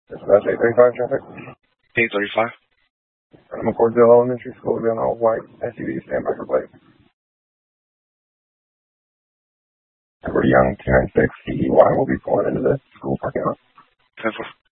That's 835 traffic. 835. I'm a Cordell Elementary School, down all white SUV, stand by for plate. Edward Young, 296 CEY will be pulling into the school parking lot. 10-4.